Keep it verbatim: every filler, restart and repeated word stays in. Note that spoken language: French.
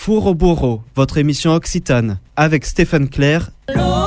Four au Bourreau, votre émission occitane, avec Stéphane Clair